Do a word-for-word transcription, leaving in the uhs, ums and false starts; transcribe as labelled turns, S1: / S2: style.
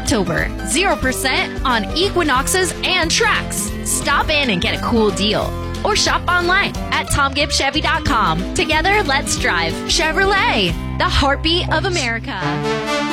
S1: October. zero percent on Equinoxes and Trax. Stop in and get a cool deal. Or shop online at tom gibbs chevy dot com. Together, let's drive Chevrolet, the heartbeat of America.